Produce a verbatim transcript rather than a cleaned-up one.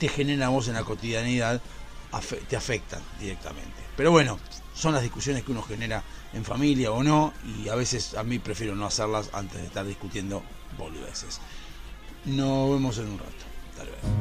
te generan a vos en la cotidianidad, afe- te afectan directamente. Pero bueno, son las discusiones que uno genera en familia o no, y a veces a mí prefiero no hacerlas antes de estar discutiendo boludeces. Nos vemos en un rato, tal vez.